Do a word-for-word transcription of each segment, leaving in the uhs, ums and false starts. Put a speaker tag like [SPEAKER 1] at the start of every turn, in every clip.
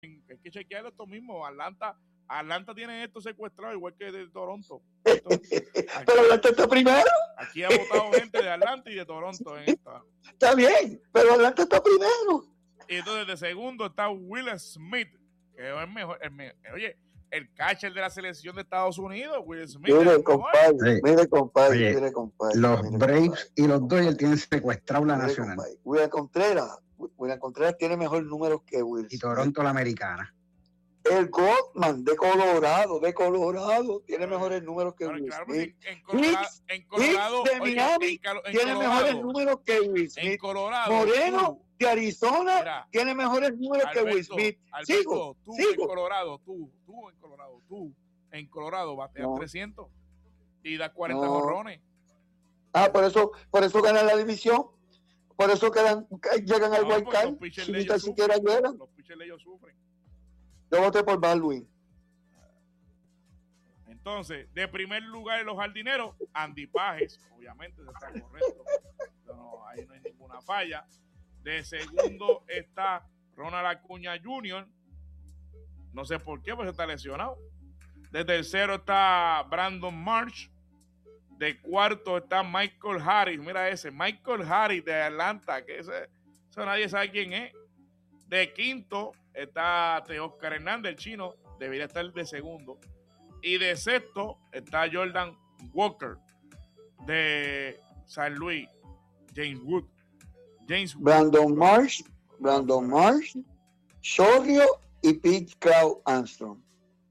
[SPEAKER 1] hay que chequear esto mismo. Atlanta, Atlanta tiene esto secuestrado igual que de Toronto. Entonces, aquí,
[SPEAKER 2] pero Atlanta está primero.
[SPEAKER 1] Aquí ha votado gente de Atlanta y de Toronto en esta.
[SPEAKER 2] Está bien, pero Atlanta está primero.
[SPEAKER 1] Y entonces de segundo está Will Smith, que es el mejor. El, oye, el catcher de la selección de Estados Unidos, Will Smith.
[SPEAKER 2] Mire, compadre,
[SPEAKER 3] sí.
[SPEAKER 2] mire, compadre,
[SPEAKER 3] Oye,
[SPEAKER 2] mire, compadre.
[SPEAKER 3] Los
[SPEAKER 2] mire,
[SPEAKER 3] Braves
[SPEAKER 2] compadre.
[SPEAKER 3] y los Dodgers tienen secuestrado la
[SPEAKER 2] Mire,
[SPEAKER 3] nacional.
[SPEAKER 2] compadre. William Contreras, William Contreras tiene mejor número que Will Smith.
[SPEAKER 3] Y Toronto la americana.
[SPEAKER 2] El Goldman de Colorado, de Colorado, tiene oye, mejores números que Will
[SPEAKER 1] claro,
[SPEAKER 2] Smith.
[SPEAKER 1] En, en Colorado, en Colorado
[SPEAKER 2] de Miami
[SPEAKER 1] oye, en, en
[SPEAKER 2] tiene
[SPEAKER 1] Colorado,
[SPEAKER 2] mejores números que Will Smith.
[SPEAKER 1] En Colorado,
[SPEAKER 2] Moreno
[SPEAKER 1] tú,
[SPEAKER 2] de Arizona
[SPEAKER 1] mira,
[SPEAKER 2] tiene mejores números
[SPEAKER 1] Alberto,
[SPEAKER 2] que Will Smith.
[SPEAKER 1] Alberto,
[SPEAKER 2] sigo,
[SPEAKER 1] tú
[SPEAKER 2] sigo.
[SPEAKER 1] en Colorado, tú, tú en Colorado, tú en Colorado bateas no. trescientos y das cuarenta
[SPEAKER 2] no.
[SPEAKER 1] jonrones.
[SPEAKER 2] Ah, por eso, por eso ganan la división. Por eso quedan, llegan al
[SPEAKER 1] no,
[SPEAKER 2] wild card. Si ni siquiera llegan.
[SPEAKER 1] Los pitchers de ellos sufren.
[SPEAKER 2] Yo voté por Baldwin.
[SPEAKER 1] Entonces, de primer lugar en los jardineros, Andy Pajes, obviamente está correcto. No, ahí no hay ninguna falla. De segundo está Ronald Acuña junior No sé por qué, pues está lesionado. De tercero está Brandon Marsh. De cuarto está Michael Harris. Mira ese, Michael Harris de Atlanta, que ese, eso nadie sabe quién es. De quinto está Teóscar Hernández, el chino, debería estar de segundo. Y de sexto está Jordan Walker de San Luis, James Wood. James
[SPEAKER 2] Brandon
[SPEAKER 1] Wood.
[SPEAKER 2] Marsh, Brandon Marsh, Chorrio y Pete Crow Armstrong.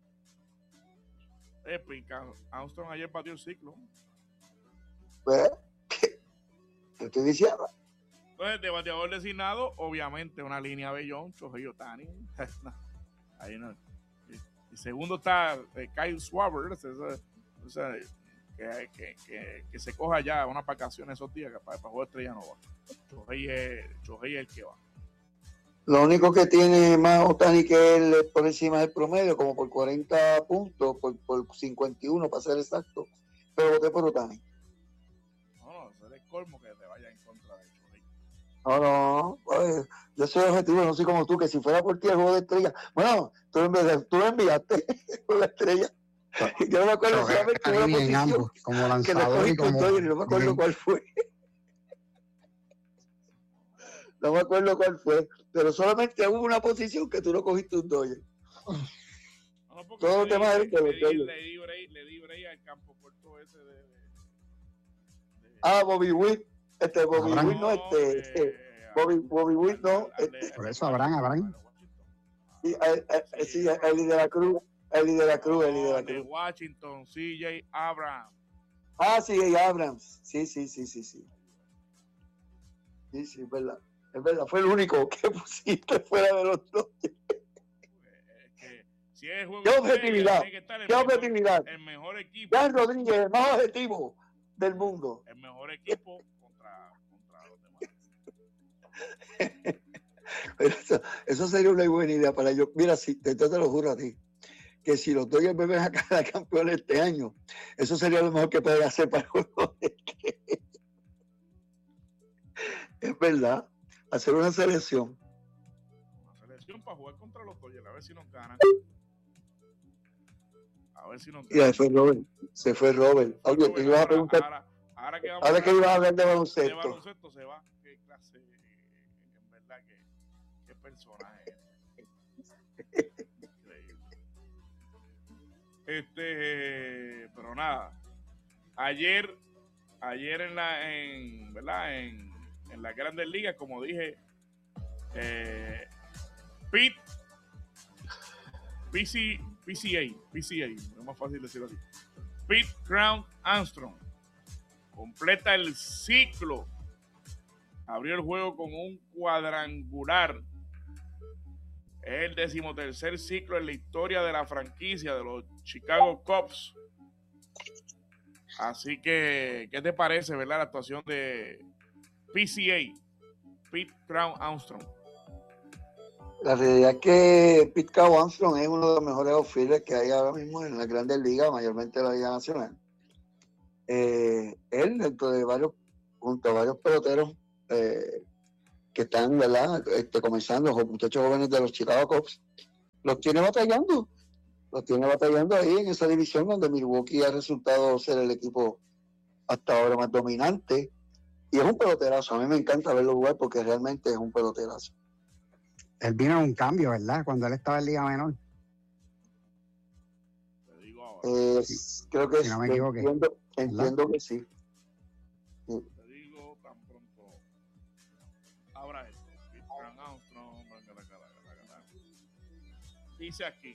[SPEAKER 1] Eh, Pete Armstrong ayer batió el ciclo.
[SPEAKER 2] Pues, ¿qué te estoy diciendo?
[SPEAKER 1] Entonces, de bateador designado, obviamente una línea Bellón, Shohei Ohtani. Ahí no. Y segundo está eh, Kyle Schwarber, o sea, o sea, que, que, que, que se coja ya unas vacaciones esos días para, para jugar Estrella Nova. Shohei es, Shohei es el que va.
[SPEAKER 2] Lo único que tiene más Ohtani que él es por encima del promedio, como por cuarenta puntos, por, por cincuenta y uno para ser exacto, pero voté por Ohtani.
[SPEAKER 1] No, no, eso es el colmo que te vaya en contra de Shohei.
[SPEAKER 2] No, no, pues, yo soy objetivo, no soy como tú, que si fuera por ti el juego de estrella, bueno, tú, enviaste, tú enviaste con la estrella. Yo no me acuerdo si era
[SPEAKER 3] en ambos, como lanzador y como...
[SPEAKER 2] Doyle, no me acuerdo bien. Cuál fue. No me acuerdo cuál fue, pero solamente hubo una posición que tú no cogiste un Doyle.
[SPEAKER 1] No,
[SPEAKER 2] todos los demás
[SPEAKER 1] le,
[SPEAKER 2] eran que
[SPEAKER 1] le, le, le di break, le di break al campo corto ese de, de, de...
[SPEAKER 2] Ah, Bobby Witt. Este, Bobby
[SPEAKER 3] Abraham.
[SPEAKER 2] Witt no, este, este Bobby, Bobby Witt no. Este,
[SPEAKER 3] por eso Abraham, Abraham.
[SPEAKER 2] Sí, el, el, sí, Eli de la Cruz, Eli de la Cruz, Eli de la Cruz.
[SPEAKER 1] De Washington, C J Abrams.
[SPEAKER 2] Ah, sí, Abrams. Sí, sí, sí, sí, sí. Sí, sí, es verdad. Es verdad, fue el único que pusiste fuera de los dos.
[SPEAKER 1] Es que, si es juego
[SPEAKER 2] ¿Qué objetividad? ¿Qué
[SPEAKER 1] mejor,
[SPEAKER 2] objetividad?
[SPEAKER 1] El mejor equipo.
[SPEAKER 2] Jan Rodríguez, el más objetivo del mundo.
[SPEAKER 1] El mejor equipo contra, contra los demás.
[SPEAKER 2] Pero eso, eso sería una buena idea para ellos. Mira, si, te, te lo juro a ti, que si los Dodgers me ven a cada campeón este año, eso sería lo mejor que pueden hacer para uno. Es verdad, hacer una selección.
[SPEAKER 1] Una selección para jugar contra los Dodgers, a ver si nos ganan. A ver si nos ganan.
[SPEAKER 2] Y ahí fue Robert, se fue Robert.
[SPEAKER 1] Se
[SPEAKER 2] Oye,
[SPEAKER 1] fue
[SPEAKER 2] te ibas a preguntar.
[SPEAKER 1] Ahora, ahora que vamos
[SPEAKER 2] ahora que ibas a hablar de
[SPEAKER 1] de
[SPEAKER 2] baloncesto.
[SPEAKER 1] baloncesto se va. Qué clase, en verdad, que qué personaje es. Este, pero nada. Ayer, ayer en la, en, ¿verdad? En, en las Grandes Ligas, como dije, eh, Pete, P C, P C A, P C A, es más fácil decirlo así. Pete Crow Armstrong completa el ciclo. Abrió el juego con un cuadrangular. Es el decimotercer ciclo en la historia de la franquicia de los Chicago Cubs. Así que, ¿qué te parece, verdad, la actuación de P C A, Pete Crow Armstrong?
[SPEAKER 2] La realidad es que Pete Crow Armstrong es uno de los mejores outfielders que hay ahora mismo en las Grandes Ligas, mayormente en la Liga Nacional. Eh, él, dentro de varios, junto a varios peloteros eh, que están, ¿verdad? Este, comenzando, los muchachos jóvenes de los Chicago Cubs, los tiene batallando, los tiene batallando ahí en esa división donde Milwaukee ha resultado ser el equipo hasta ahora más dominante, y es un peloterazo. A mí me encanta verlo jugar porque realmente es un peloterazo.
[SPEAKER 3] Él vino en un cambio, ¿verdad? Cuando él estaba en Liga Menor.
[SPEAKER 2] Eh,
[SPEAKER 3] Sí.
[SPEAKER 2] Creo que
[SPEAKER 3] Si no me
[SPEAKER 2] es,
[SPEAKER 3] equivoqué,
[SPEAKER 2] entiendo, entiendo que sí.
[SPEAKER 1] Te digo tan pronto. Ahora esto. Christian Armstrong. Dice aquí.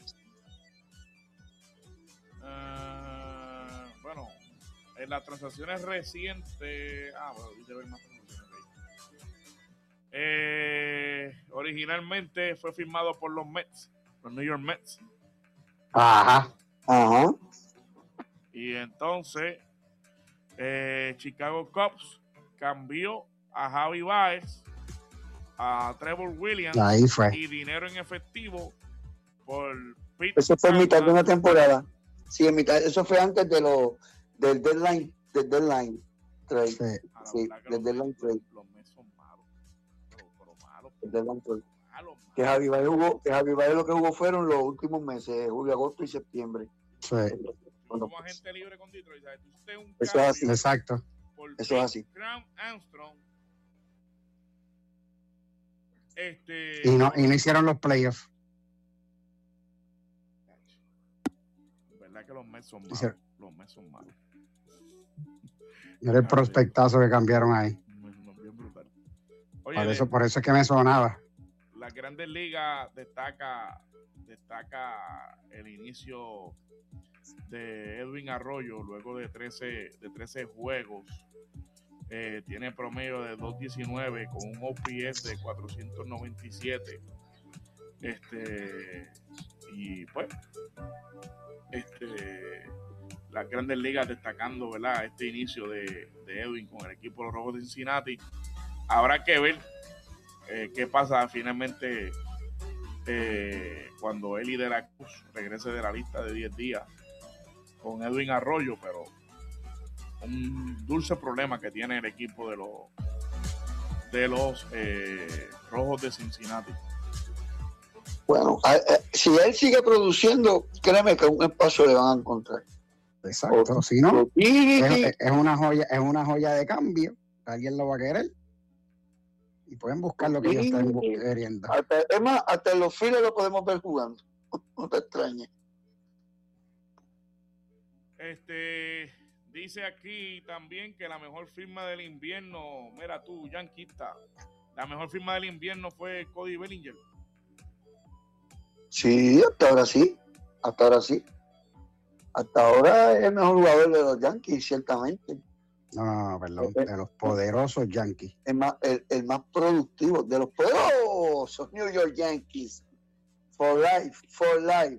[SPEAKER 1] Uh, bueno, en las transacciones recientes. Ah, bueno, dice ver más transacciones ahí. Eh, originalmente fue firmado por los Mets, los New York Mets.
[SPEAKER 2] Ajá, ajá.
[SPEAKER 1] Y entonces, eh, Chicago Cubs cambió a Javi Baez, a Trevor Williams
[SPEAKER 3] ahí fue.
[SPEAKER 1] y dinero en efectivo por Pete
[SPEAKER 2] Eso fue en mitad de una
[SPEAKER 1] Alonso.
[SPEAKER 2] temporada. Sí, en mitad, eso fue antes de lo del deadline, del deadline trade.
[SPEAKER 3] Sí.
[SPEAKER 1] A la
[SPEAKER 2] Sí,
[SPEAKER 1] verdad que
[SPEAKER 2] del
[SPEAKER 1] los,
[SPEAKER 2] deadline
[SPEAKER 1] Mets,
[SPEAKER 2] trade.
[SPEAKER 1] los Mets son malos. Pero, pero malos.
[SPEAKER 2] El deadline trade.
[SPEAKER 1] Malos,
[SPEAKER 2] Que
[SPEAKER 1] malos.
[SPEAKER 2] Javi Baez jugó, que Javi Baez lo que jugó fueron los últimos meses, julio, agosto y septiembre.
[SPEAKER 3] Sí.
[SPEAKER 1] Como agente libre con Detroit, ¿sabes? Tú hiciste un
[SPEAKER 2] Eso es así.
[SPEAKER 1] cambio
[SPEAKER 3] Exacto.
[SPEAKER 1] por
[SPEAKER 2] Eso es
[SPEAKER 1] Pete
[SPEAKER 2] así.
[SPEAKER 1] Crown Armstrong. Este,
[SPEAKER 3] Y no, y no hicieron los playoffs.
[SPEAKER 1] verdad que los Mets son malos.
[SPEAKER 3] Hicieron.
[SPEAKER 1] Los Mets son malos.
[SPEAKER 3] Era el prospectazo que cambiaron ahí.
[SPEAKER 1] Bien brutal. Oye,
[SPEAKER 3] Por
[SPEAKER 1] de-
[SPEAKER 3] eso, por eso es que me sonaba.
[SPEAKER 1] las Grandes Ligas destaca destaca el inicio de Edwin Arroyo luego de trece, de trece juegos. Eh, tiene promedio de dos diecinueve con un O P S de cuatrocientos noventa y siete. Este, y pues, este, las Grandes Ligas destacando, ¿verdad?, este inicio de, de Edwin con el equipo de los Rojos de Cincinnati. Habrá que ver eh, qué pasa finalmente eh, cuando Eli de la Cruz regrese de la lista de diez días con Edwin Arroyo, pero un dulce problema que tiene el equipo de los de los eh, Rojos de Cincinnati.
[SPEAKER 2] Bueno, a, a, si él sigue produciendo, créeme que un espacio le van a encontrar.
[SPEAKER 3] Exacto. Si no,
[SPEAKER 2] Y,
[SPEAKER 3] es, es una joya, es una joya de cambio. Alguien lo va a querer. Y pueden buscar lo que ellos estén bu- queriendo.
[SPEAKER 2] hasta, es más, hasta en los files lo podemos ver jugando. No te extrañes.
[SPEAKER 1] Este dice aquí también que la mejor firma del invierno, mira tú, yanquista, la mejor firma del invierno fue Cody Bellinger.
[SPEAKER 2] Sí, hasta ahora sí. Hasta ahora sí. Hasta ahora es el mejor jugador de los Yankees, ciertamente.
[SPEAKER 3] No, no, no, perdón. De los poderosos Yankees.
[SPEAKER 2] El más, el, el más productivo de los poderosos New York Yankees. For life, for life.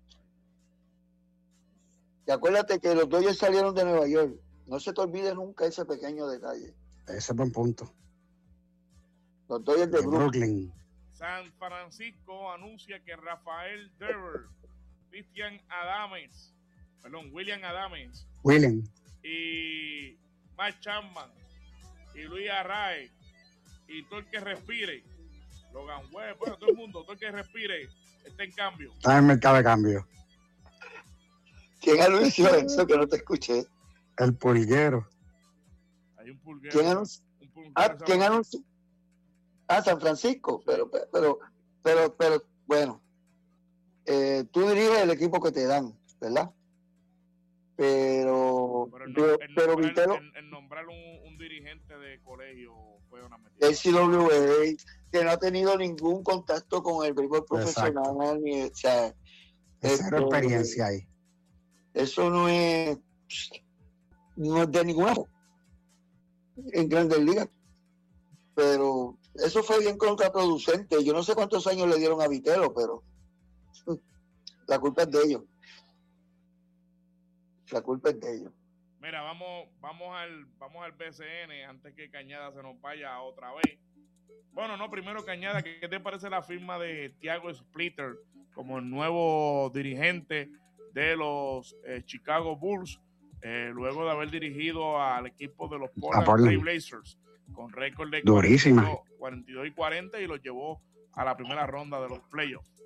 [SPEAKER 2] Y acuérdate que los Dodgers salieron de Nueva York. No se te olvide nunca ese pequeño detalle.
[SPEAKER 3] Ese es buen punto.
[SPEAKER 2] Los Dodgers de,
[SPEAKER 3] De
[SPEAKER 2] Brooklyn.
[SPEAKER 3] Brooklyn.
[SPEAKER 1] San Francisco anuncia que Rafael Devers, Christian Adames, perdón, William Adames
[SPEAKER 3] William.
[SPEAKER 1] y Mike Chapman y Luis Arraez y todo el que respire, Logan Webb, bueno, todo el mundo, todo el que respire está en cambio.
[SPEAKER 3] Está en el mercado de cambio.
[SPEAKER 2] ¿Quién anunció eso que no te escuché?
[SPEAKER 3] El pulguero.
[SPEAKER 1] Hay un pulguero.
[SPEAKER 2] ¿Quién anunció?
[SPEAKER 1] Un pulguero
[SPEAKER 2] Ah, ¿quién anunció? Ah, San Francisco, pero, pero, pero, pero, bueno, eh, tú diriges el equipo que te dan, ¿verdad? Pero,
[SPEAKER 1] Pero el,
[SPEAKER 2] pero,
[SPEAKER 1] el
[SPEAKER 2] pero
[SPEAKER 1] nombrar,
[SPEAKER 2] Vitelo,
[SPEAKER 1] el, el nombrar un, un dirigente de colegio fue una metida.
[SPEAKER 2] el C W A, que no ha tenido ningún contacto con el béisbol profesional,
[SPEAKER 3] Exacto.
[SPEAKER 2] ni, o sea,
[SPEAKER 3] Es cero
[SPEAKER 2] este,
[SPEAKER 3] experiencia ahí.
[SPEAKER 2] eso no es, no es de ninguna forma en Grandes Ligas, pero eso fue bien contraproducente. Yo no sé cuántos años le dieron a Vitelo, pero la culpa es de ellos. La culpa es de ellos.
[SPEAKER 1] Mira, vamos, vamos al, vamos al B C N antes que Cañada se nos vaya otra vez. Bueno, no, primero Cañada, ¿qué te parece la firma de Thiago Splitter como el nuevo dirigente de los eh, Chicago Bulls, eh, luego de haber dirigido al equipo de los Portland Trail Blazers con récord de
[SPEAKER 3] durísima
[SPEAKER 1] cuarenta y dos y cuarenta y los llevó a la primera ronda de los playoffs?